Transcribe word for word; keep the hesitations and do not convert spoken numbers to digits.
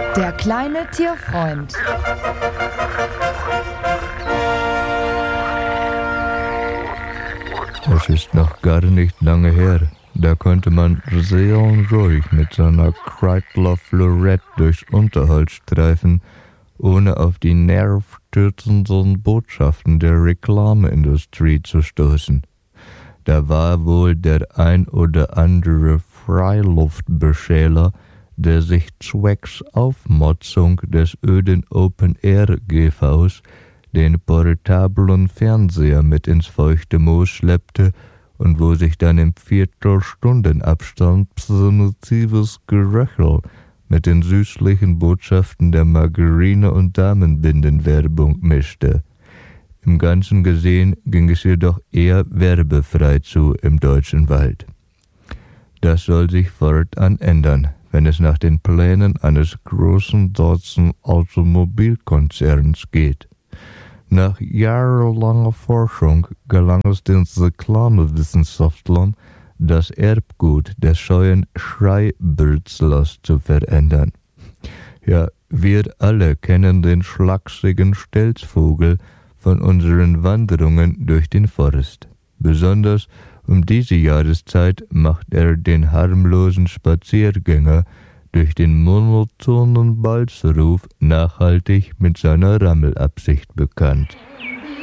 Der kleine Tierfreund. Es ist noch gar nicht lange her. Da konnte man sehr ruhig mit seiner Kreidler Florette durchs Unterholz streifen, ohne auf die nervstürzenden Botschaften der Reklameindustrie zu stoßen. Da war wohl der ein oder andere Freiluftbeschäler, der sich zwecks Aufmotzung des öden Open-Air-G Vs den portablen Fernseher mit ins feuchte Moos schleppte und wo sich dann im Viertelstundenabstand primitives Geröchel mit den süßlichen Botschaften der Margarine- und Damenbindenwerbung mischte. Im Ganzen gesehen ging es jedoch eher werbefrei zu im deutschen Wald. Das soll sich fortan ändern, wenn es nach den Plänen eines großen deutschen Automobilkonzerns geht. Nach jahrelanger Forschung gelang es den Reklamewissenschaftlern, das Erbgut des scheuen Schreibürzlers zu verändern. Ja, wir alle kennen den schlachsigen Stelzvogel von unseren Wanderungen durch den Forst. Besonders um diese Jahreszeit macht er den harmlosen Spaziergänger durch den monotonen Balzruf nachhaltig mit seiner Rammelabsicht bekannt.